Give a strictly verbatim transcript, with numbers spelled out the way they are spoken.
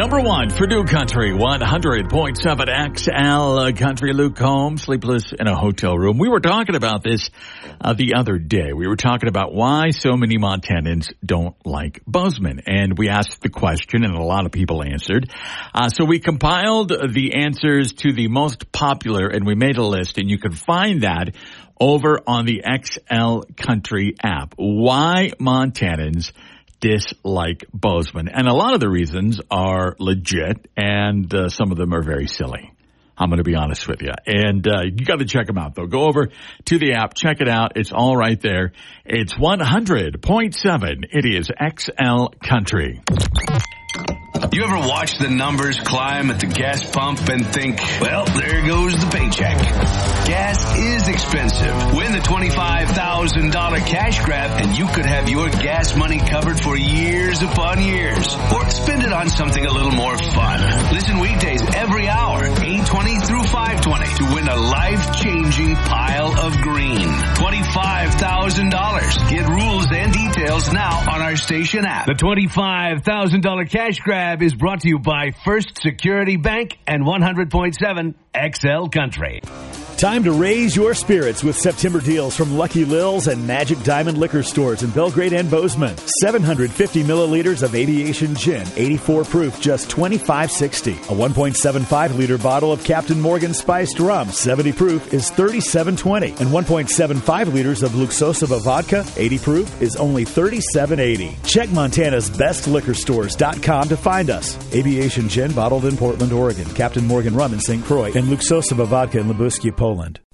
Number one for New Country, one hundred point seven X L Country. Luke Combs, sleepless in a hotel room. We were talking about this uh, the other day. We were talking about why so many Montanans don't like Bozeman. And we asked the question, and a lot of people answered. Uh, so we compiled the answers to the most popular, and we made a list, and you can find that over on the X L Country app. Why Montanans dislike Bozeman. And a lot of the reasons are legit, and uh, some of them are very silly. I'm going to be honest with you. And uh, you got to check them out, though. Go over to the app. Check it out. It's all right there. It's one hundred point seven. It is X L Country. You ever watch the numbers climb at the gas pump and think, well, there goes the paycheck? Gas is expensive. Win the twenty-five thousand dollars cash grab and you could have your gas money covered for years upon years. Or spend it on something a little more fun. Listen weekdays every hour, eight twenty through five twenty, to win a life-changing pile of green. twenty-five thousand dollars. Get rules and details now on our station app. The twenty-five thousand dollars cash grab is brought to you by First Security Bank and one hundred point seven X L Country. Time to raise your spirits with September deals from Lucky Lil's and Magic Diamond Liquor Stores in Belgrade and Bozeman. seven hundred fifty milliliters of Aviation Gin, eighty-four proof, just twenty-five sixty. A one point seven five liter bottle of Captain Morgan Spiced Rum, seventy proof, is thirty-seven twenty. And one point seven five liters of Luxosova Vodka, eighty proof, is only thirty-seven eighty. Check Montana's best liquor stores dot com to find us. Aviation Gin, bottled in Portland, Oregon. Captain Morgan Rum in Saint Croix. And Luxosova Vodka in Lubuskie, Poland.